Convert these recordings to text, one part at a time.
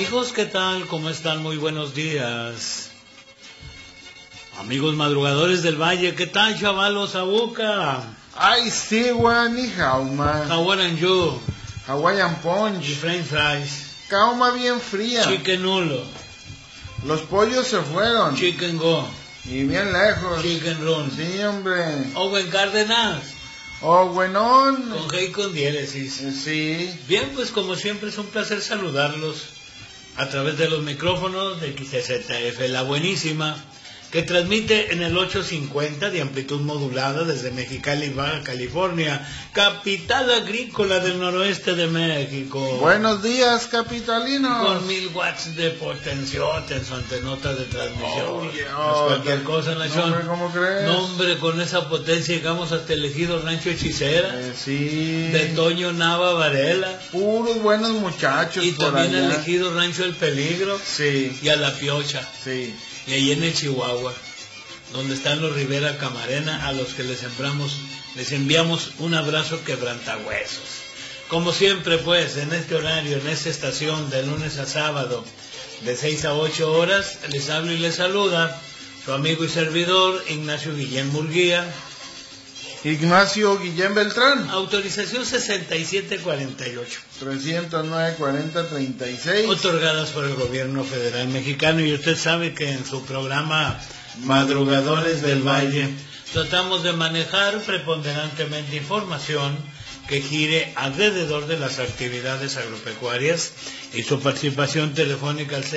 Amigos, ¿qué tal? ¿Cómo están? Muy buenos días. Amigos madrugadores del Valle, ¿qué tal, chavalos? Abuca. Ay, sí, güey, ni jauma. How are you? Hawaiian Y Punch. French fries. Cauma bien fría. Chicken nulo. Los pollos se fueron. Chicken go. Y bien lejos. Chicken run. Sí, hombre. Owen Cárdenas. Oh, buenón. Con G y con diéresis. Sí. Bien, pues como siempre es un placer saludarlos a través de los micrófonos de XZF, la buenísima, que transmite en el 850 de amplitud modulada desde Mexicali, Baja California, capital agrícola del noroeste de México. Buenos días, capitalinos. Con 1000 watts de potenciote en su antenota de transmisión. Oh, yeah. No es cualquier cosa, Nachón. Hombre, ¿cómo crees? No, hombre, con esa potencia llegamos hasta el ejido Rancho Hechicera, Sí. de Toño Nava Varela, Puros buenos muchachos y por también allá. el ejido Rancho El Peligro, Sí, y a La Piocha, sí. y ahí en el Chihuahua, donde están los Rivera Camarena, a los que les enviamos un abrazo quebrantahuesos. Como siempre, pues, en este horario, en esta estación, de lunes a sábado, de 6 a 8 horas, les habla y les saluda su amigo y servidor, Ignacio Guillén Murguía. Ignacio Guillén Beltrán. Autorización 6748. 309-40-36. Otorgadas por el gobierno federal mexicano, y usted sabe que en su programa Madrugadores del Valle tratamos de manejar preponderantemente información que gire alrededor de las actividades agropecuarias, y su participación telefónica al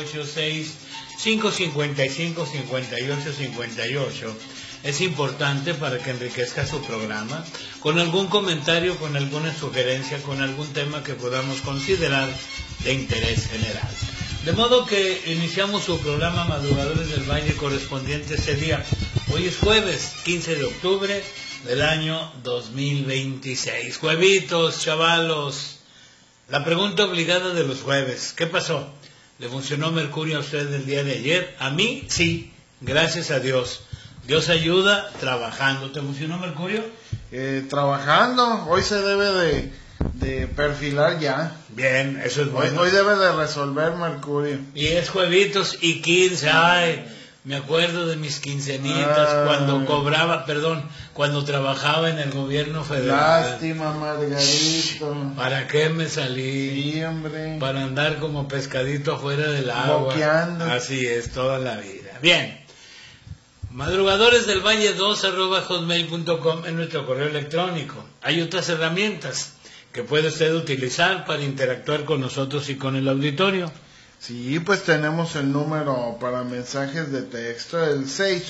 686-555-5858 es importante para que enriquezca su programa con algún comentario, con alguna sugerencia, con algún tema que podamos considerar de interés general. De modo que iniciamos su programa Madrugadores del Valle correspondiente ese día. Hoy es jueves 15 de octubre del año 2026. Juevitos, chavalos. La pregunta obligada de los jueves: ¿qué pasó? ¿Le funcionó Mercurio a usted el día de ayer? A mí sí, gracias a Dios. Dios ayuda trabajando. ¿Te funcionó Mercurio? Trabajando. Hoy se debe de perfilar ya. Bien, eso es bueno. Hoy debe de resolver Mercurio. Y es juevitos y 15. Ay, me acuerdo de mis quincenitas cuando trabajaba en el gobierno federal. Lástima, Margarito. ¿Para qué me salí? Sí, hombre. Para andar como pescadito afuera del agua. Boqueando. Así es, toda la vida. Bien. Madrugadores del Valle 2@hotmail.com en nuestro correo electrónico. Hay otras herramientas que puede usted utilizar para interactuar con nosotros y con el auditorio. Sí, pues tenemos el número para mensajes de texto, el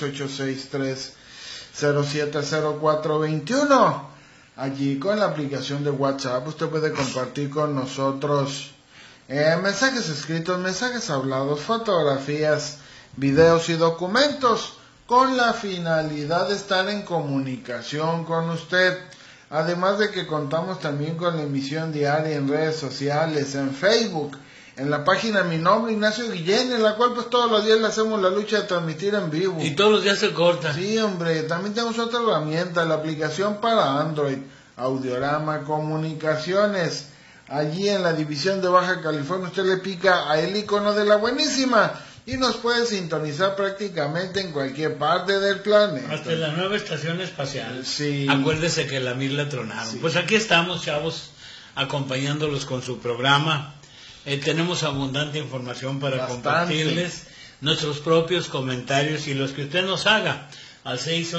6863-070421. Allí con la aplicación de WhatsApp usted puede compartir con nosotros mensajes escritos, mensajes hablados, fotografías, videos y documentos, con la finalidad de estar en comunicación con usted. Además de que contamos también con la emisión diaria en redes sociales, en Facebook, en la página Mi Nombre, Ignacio Guillén, en la cual pues todos los días le hacemos la lucha de transmitir en vivo. Y todos los días se corta. Sí, hombre, también tenemos otra herramienta, la aplicación para Android, Audiorama Comunicaciones. Allí en la división de Baja California usted le pica a el icono de la buenísima y nos puede sintonizar prácticamente en cualquier parte del planeta. Hasta en la nueva estación espacial. Sí. Acuérdese que la 1000 la tronaron. Sí. Pues aquí estamos, chavos, acompañándolos con su programa. Tenemos abundante información para Bastante. compartirles, nuestros propios comentarios y los que usted nos haga al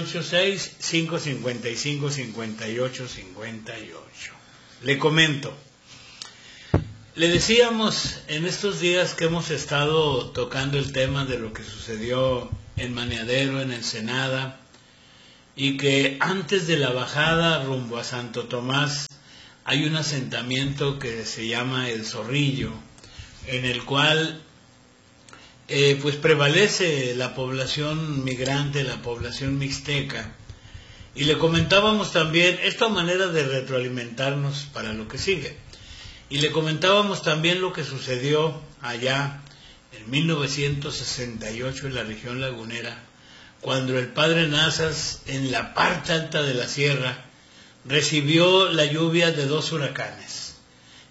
686-555-5858. Le comento. Le decíamos en estos días que hemos estado tocando el tema de lo que sucedió en Maneadero, en Ensenada, y que antes de la bajada rumbo a Santo Tomás hay un asentamiento que se llama El Zorrillo, en el cual pues prevalece la población migrante, la población mixteca. Y le comentábamos también, esto a manera de retroalimentarnos para lo que sigue, y le comentábamos también lo que sucedió allá en 1968 en la región lagunera, cuando el padre Nazas, en la parte alta de la sierra, recibió la lluvia de 2 huracanes,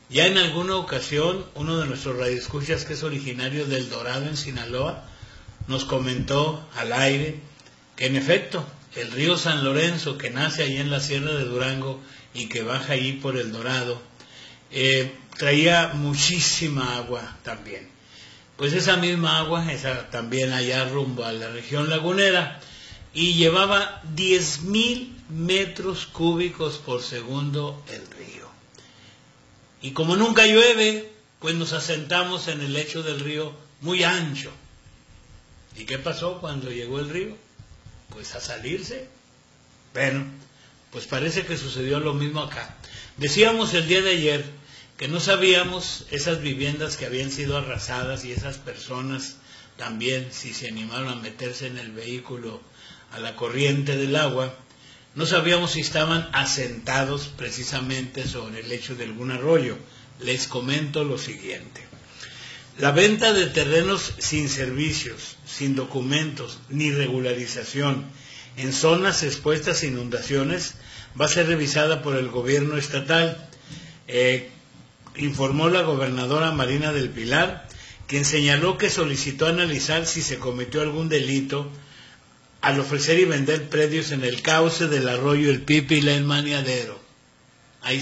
Ya en alguna ocasión, uno de nuestros radioescuchas, que es originario del Dorado en Sinaloa, nos comentó al aire que en efecto, el río San Lorenzo, que nace ahí en la Sierra de Durango y que baja ahí por el Dorado, traía muchísima agua también. Pues esa misma agua, esa también allá rumbo a la región lagunera, y llevaba 10,000 metros cúbicos por segundo el río. Y como nunca llueve, pues nos asentamos en el lecho del río muy ancho. ¿Y qué pasó cuando llegó el río? Pues a salirse. Bueno, pues parece que sucedió lo mismo acá. Decíamos el día de ayer que no sabíamos esas viviendas que habían sido arrasadas y esas personas también, si se animaron a meterse en el vehículo a la corriente del agua, no sabíamos si estaban asentados precisamente sobre el lecho de algún arroyo. Les comento lo siguiente. La venta de terrenos sin servicios, sin documentos ni regularización en zonas expuestas a inundaciones va a ser revisada por el gobierno estatal, informó la gobernadora Marina del Pilar, quien señaló que solicitó analizar si se cometió algún delito al ofrecer y vender predios en el cauce del arroyo El Pípila en Maniadero. Ahí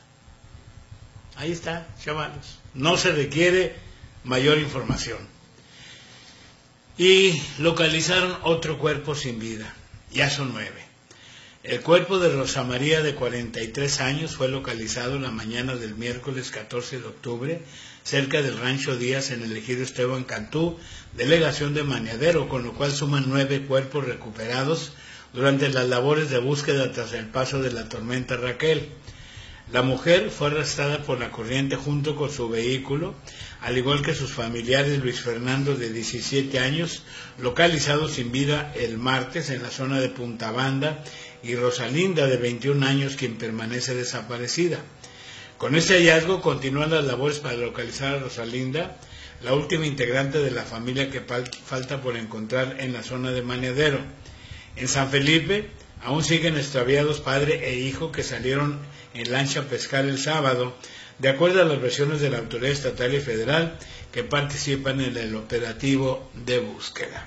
está, chavalos. No se requiere mayor información. Y localizaron otro cuerpo sin vida. Ya son 9. El cuerpo de Rosa María, de 43 años, fue localizado la mañana del miércoles 14 de octubre, cerca del Rancho Díaz, en el ejido Esteban Cantú, delegación de Maniadero, con lo cual suman 9 cuerpos recuperados durante las labores de búsqueda tras el paso de la tormenta Raquel. La mujer fue arrastrada por la corriente junto con su vehículo, al igual que sus familiares. Luis Fernando, de 17 años, localizado sin vida el martes en la zona de Punta Banda, y Rosalinda, de 21 años, quien permanece desaparecida. Con este hallazgo continúan las labores para localizar a Rosalinda, la última integrante de la familia que falta por encontrar en la zona de Maniadero. En San Felipe aún siguen extraviados padre e hijo, que salieron en lancha a pescar el sábado, de acuerdo a las versiones de la autoridad estatal y federal que participan en el operativo de búsqueda.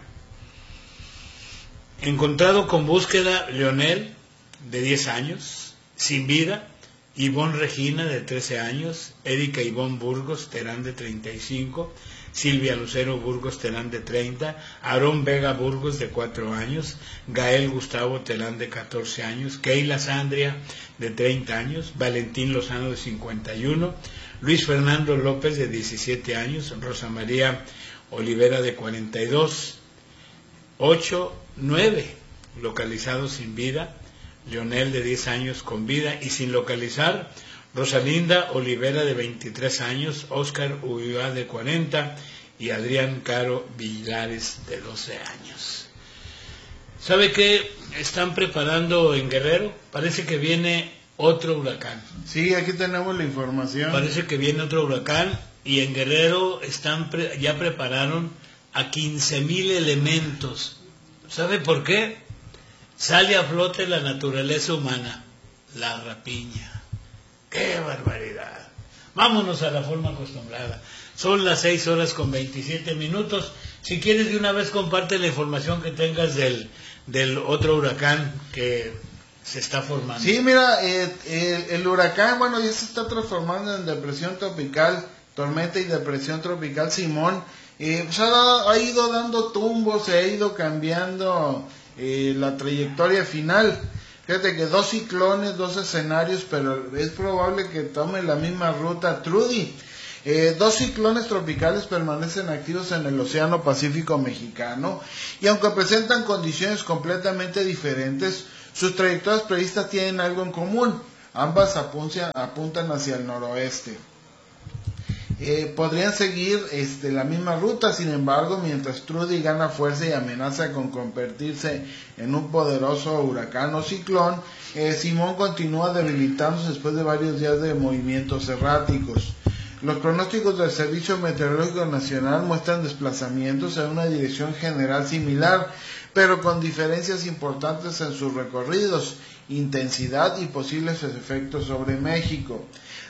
Encontrado con búsqueda Leonel, de 10 años, sin vida; Ivonne Regina, de 13 años, Erika Ivonne Burgos Terán, de 35, Silvia Lucero Burgos Terán, de 30, Aarón Vega Burgos, de 4 años, Gael Gustavo Terán, de 14 años, Keila Sandria, de 30 años, Valentín Lozano, de 51, Luis Fernando López, de 17 años, Rosa María Olivera, de 42, 9 localizados sin vida: Leonel, de 10 años, con vida y sin localizar; Rosalinda Olivera, de 23 años, Óscar Ulloa, de 40, y Adrián Caro Villares, de 12 años. ¿Sabe qué están preparando en Guerrero? Parece que viene otro huracán. Sí, aquí tenemos la información. Parece que viene otro huracán, y en Guerrero ya prepararon a 15,000 elementos. ¿Sabe por qué? Sale a flote la naturaleza humana, la rapiña. ¡Qué barbaridad! Vámonos a la forma acostumbrada. Son las 6:27. Si quieres, de una vez comparte la información que tengas del otro huracán que se está formando. Sí, mira, el huracán, bueno, ya se está transformando en depresión tropical, tormenta y depresión tropical Simón. Ha ido dando tumbos, se ha ido cambiando la trayectoria final. Fíjate que 2 ciclones, 2 escenarios, pero es probable que tome la misma ruta Trudy. 2 ciclones tropicales permanecen activos en el Océano Pacífico mexicano, y aunque presentan condiciones completamente diferentes, sus trayectorias previstas tienen algo en común: ambas apuntan hacia el noroeste. Podrían seguir la misma ruta. Sin embargo, mientras Trudy gana fuerza y amenaza con convertirse en un poderoso huracán o ciclón, Simón continúa debilitándose después de varios días de movimientos erráticos. Los pronósticos del Servicio Meteorológico Nacional muestran desplazamientos en una dirección general similar, pero con diferencias importantes en sus recorridos, intensidad y posibles efectos sobre México.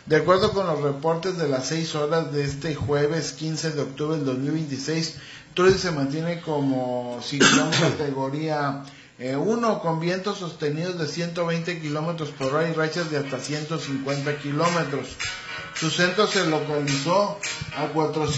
De acuerdo con los reportes de las 6 horas de este jueves 15 de octubre del 2026, Trudy se mantiene como ciclón categoría 1 con vientos sostenidos de 120 kilómetros por hora y rachas de hasta 150 kilómetros. Su centro se localizó a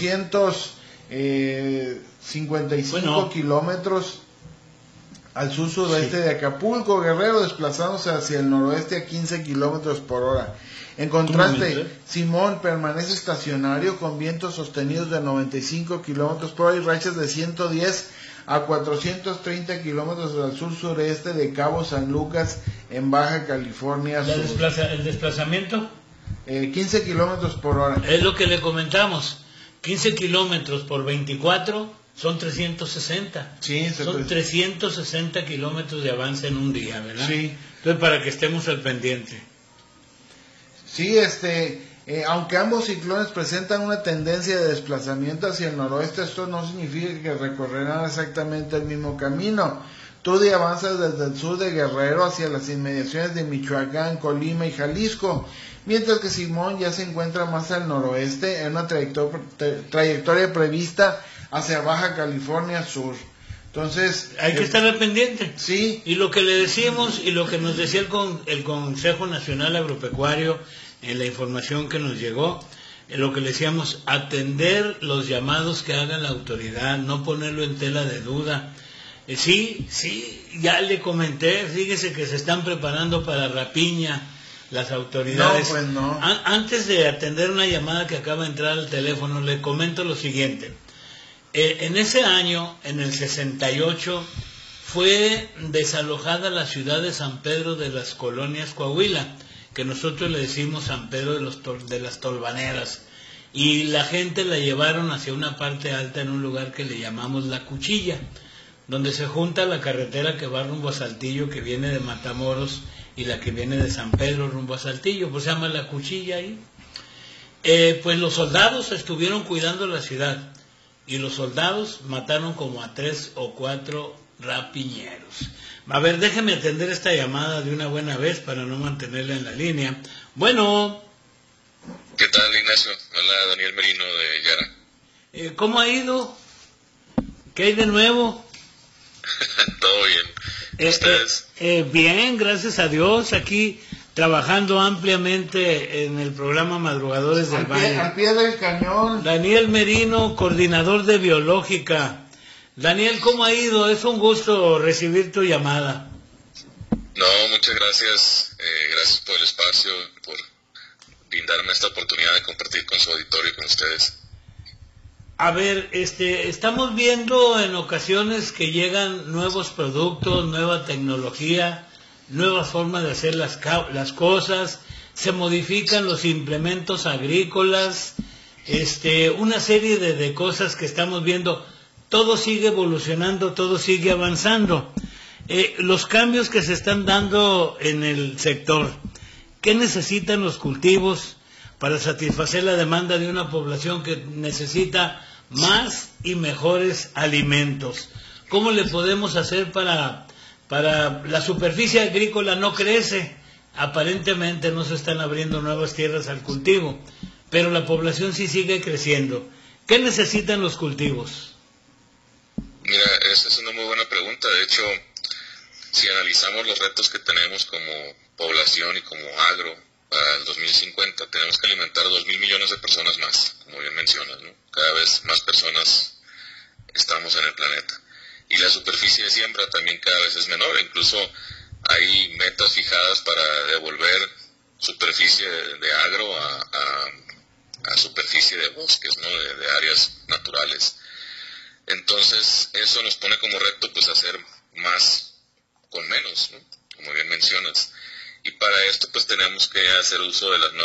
455 kilómetros al sur-suroeste de Acapulco, Guerrero, desplazándose hacia el noroeste a 15 kilómetros por hora. En contraste, Simón permanece estacionario con vientos sostenidos de 95 kilómetros por hora y rachas de 110 a 430 kilómetros al sur-sureste de Cabo San Lucas, en Baja California Sur. ¿El desplazamiento? 15 kilómetros por hora. Es lo que le comentamos. 15 kilómetros por 24 son 360. Sí, son 360 kilómetros de avance en un día, ¿verdad? Sí. Entonces, para que estemos al pendiente. Sí, aunque ambos ciclones presentan una tendencia de desplazamiento hacia el noroeste, esto no significa que recorrerán exactamente el mismo camino. Trudy avanza desde el sur de Guerrero hacia las inmediaciones de Michoacán, Colima y Jalisco, mientras que Simón ya se encuentra más al noroeste en una trayectoria prevista hacia Baja California Sur. Entonces hay que estar al pendiente. Sí. Y lo que le decimos y lo que nos decía el Consejo Nacional Agropecuario en la información que nos llegó, lo que le decíamos, atender los llamados que haga la autoridad, no ponerlo en tela de duda. Sí, ya le comenté, fíjese que se están preparando para rapiña las autoridades. No, pues no. Antes de atender una llamada que acaba de entrar al teléfono, le comento lo siguiente. En ese año, en el 68, fue desalojada la ciudad de San Pedro de las Colonias Coahuila, que nosotros le decimos San Pedro de las Tolvaneras, y la gente la llevaron hacia una parte alta en un lugar que le llamamos La Cuchilla, donde se junta la carretera que va rumbo a Saltillo, que viene de Matamoros, y la que viene de San Pedro rumbo a Saltillo, pues se llama La Cuchilla ahí. Pues los soldados estuvieron cuidando la ciudad, y los soldados mataron como a 3 o 4 rapiñeros. A ver, déjeme atender esta llamada de una buena vez para no mantenerla en la línea. Bueno. ¿Qué tal, Ignacio? Hola, Daniel Merino de Yara. ¿Cómo ha ido? ¿Qué hay de nuevo? Todo bien. ¿Ustedes? Bien, gracias a Dios. Aquí trabajando ampliamente en el programa Madrugadores del Valle. Al pie del cañón. Daniel Merino, coordinador de Biológica. Daniel, ¿cómo ha ido? Es un gusto recibir tu llamada. No, muchas gracias. Gracias por el espacio, por brindarme esta oportunidad de compartir con su auditorio y con ustedes. A ver, estamos viendo en ocasiones que llegan nuevos productos, nueva tecnología, nuevas formas de hacer las cosas, se modifican los implementos agrícolas, una serie de cosas que estamos viendo. Todo sigue evolucionando, todo sigue avanzando. Los cambios que se están dando en el sector, ¿qué necesitan los cultivos para satisfacer la demanda de una población que necesita más y mejores alimentos? ¿Cómo le podemos hacer para la superficie agrícola no crece? Aparentemente no se están abriendo nuevas tierras al cultivo, pero la población sí sigue creciendo. ¿Qué necesitan los cultivos? Mira, esa es una muy buena pregunta. De hecho, si analizamos los retos que tenemos como población y como agro para el 2050, tenemos que alimentar 2.000 millones de personas más, como bien mencionas, ¿no? Cada vez más personas estamos en el planeta. Y la superficie de siembra también cada vez es menor. Incluso hay metas fijadas para devolver superficie de agro a superficie de bosques, ¿no? De áreas naturales. Entonces, eso nos pone como reto, pues, hacer más con menos, ¿no? Como bien mencionas. Y para esto, pues, tenemos que hacer uso de las nuevas